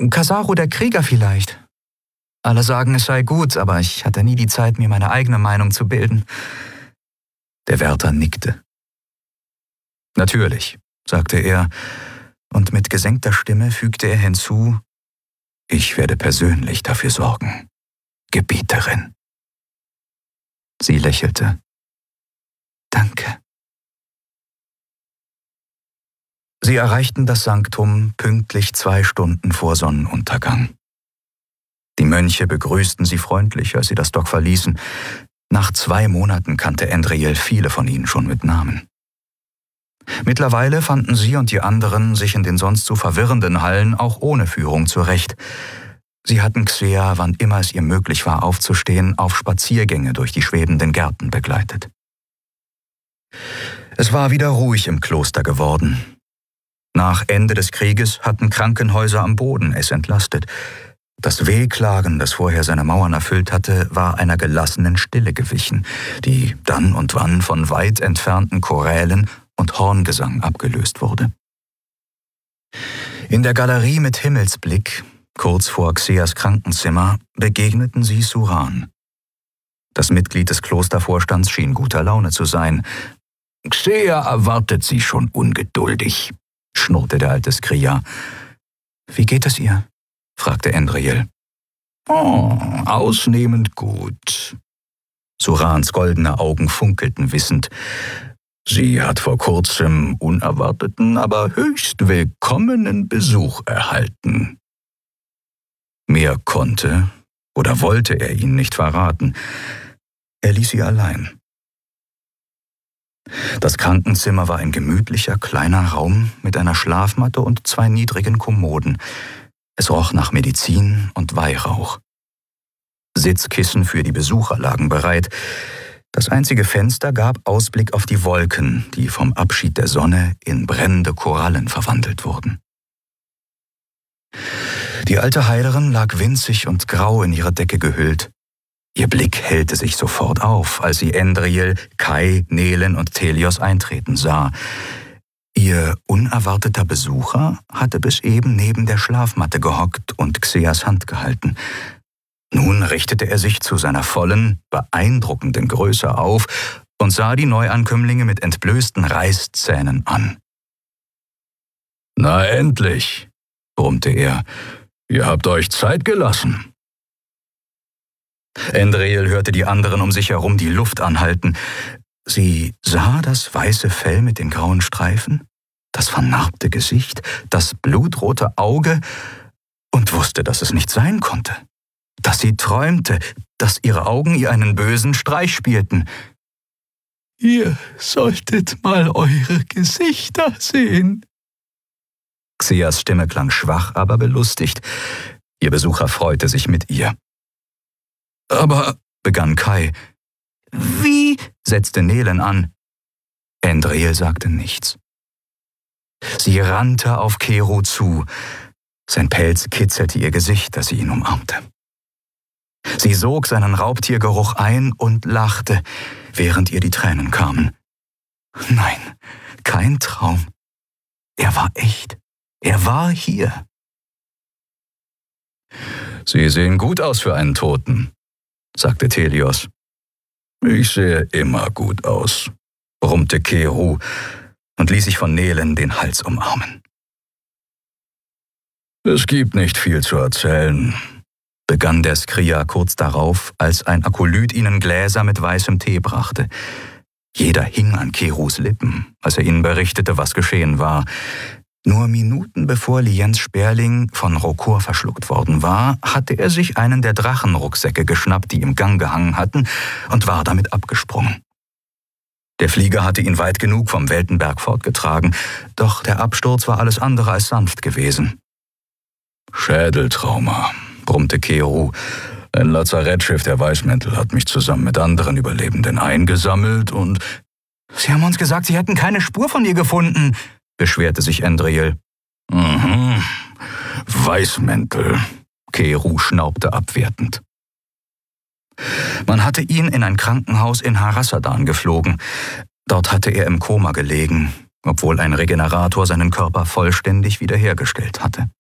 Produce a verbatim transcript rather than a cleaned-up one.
Kasaru der Krieger vielleicht. Alle sagen, es sei gut, aber ich hatte nie die Zeit, mir meine eigene Meinung zu bilden. Der Wärter nickte. Natürlich, sagte er, und mit gesenkter Stimme fügte er hinzu, ich werde persönlich dafür sorgen, Gebieterin. Sie lächelte. Danke. Sie erreichten das Sanktum pünktlich zwei Stunden vor Sonnenuntergang. Die Mönche begrüßten sie freundlich, als sie das Dock verließen. Nach zwei Monaten kannte Andriel viele von ihnen schon mit Namen. Mittlerweile fanden sie und die anderen sich in den sonst so verwirrenden Hallen auch ohne Führung zurecht. Sie hatten Xea, wann immer es ihr möglich war aufzustehen, auf Spaziergänge durch die schwebenden Gärten begleitet. Es war wieder ruhig im Kloster geworden. Nach Ende des Krieges hatten Krankenhäuser am Boden es entlastet. Das Wehklagen, das vorher seine Mauern erfüllt hatte, war einer gelassenen Stille gewichen, die dann und wann von weit entfernten Chorälen und Horngesang abgelöst wurde. In der Galerie mit Himmelsblick, kurz vor Xeas Krankenzimmer, begegneten sie Suran. Das Mitglied des Klostervorstands schien guter Laune zu sein. »Xea erwartet Sie schon ungeduldig«, schnurrte der alte Skria. »Wie geht es ihr?« fragte Andriel. »Oh, ausnehmend gut.« Surans goldene Augen funkelten wissend. »Sie hat vor kurzem unerwarteten, aber höchst willkommenen Besuch erhalten.« Mehr konnte oder wollte er ihnen nicht verraten. Er ließ sie allein. Das Krankenzimmer war ein gemütlicher, kleiner Raum mit einer Schlafmatte und zwei niedrigen Kommoden. Es roch nach Medizin und Weihrauch. Sitzkissen für die Besucher lagen bereit. Das einzige Fenster gab Ausblick auf die Wolken, die vom Abschied der Sonne in brennende Korallen verwandelt wurden. Die alte Heilerin lag winzig und grau in ihre Decke gehüllt. Ihr Blick hellte sich sofort auf, als sie Andriel, Kai, Nelen und Thelios eintreten sah. Ihr unerwarteter Besucher hatte bis eben neben der Schlafmatte gehockt und Xeas Hand gehalten. Nun richtete er sich zu seiner vollen, beeindruckenden Größe auf und sah die Neuankömmlinge mit entblößten Reißzähnen an. »Na endlich«, brummte er, »ihr habt euch Zeit gelassen.« Andriel hörte die anderen um sich herum die Luft anhalten. Sie sah das weiße Fell mit den grauen Streifen, das vernarbte Gesicht, das blutrote Auge und wusste, dass es nicht sein konnte, dass sie träumte, dass ihre Augen ihr einen bösen Streich spielten. »Ihr solltet mal eure Gesichter sehen.« Xeas Stimme klang schwach, aber belustigt. Ihr Besucher freute sich mit ihr. »Aber«, begann Kai. »Wie«, setzte Nelen an. Andriel sagte nichts. Sie rannte auf Kero zu. Sein Pelz kitzelte ihr Gesicht, als sie ihn umarmte. Sie sog seinen Raubtiergeruch ein und lachte, während ihr die Tränen kamen. Nein, kein Traum. Er war echt. Er war hier. »Sie sehen gut aus für einen Toten«, sagte Thelios. »Ich sehe immer gut aus«, brummte Kero und ließ sich von Nelen den Hals umarmen. »Es gibt nicht viel zu erzählen«, begann der Skria kurz darauf, als ein Akolyt ihnen Gläser mit weißem Tee brachte. Jeder hing an Keros Lippen, als er ihnen berichtete, was geschehen war. Nur Minuten bevor Liens Sperling von Rokor verschluckt worden war, hatte er sich einen der Drachenrucksäcke geschnappt, die im Gang gehangen hatten, und war damit abgesprungen. Der Flieger hatte ihn weit genug vom Weltenberg fortgetragen, doch der Absturz war alles andere als sanft gewesen. »Schädeltrauma«, brummte Kero. »Ein Lazarettschiff der Weißmäntel hat mich zusammen mit anderen Überlebenden eingesammelt und...« »Sie haben uns gesagt, Sie hätten keine Spur von ihr gefunden«, beschwerte sich Andriel. »Mhm, Weißmäntel«, Kero schnaubte abwertend. Man hatte ihn in ein Krankenhaus in Harasadan geflogen. Dort hatte er im Koma gelegen, obwohl ein Regenerator seinen Körper vollständig wiederhergestellt hatte.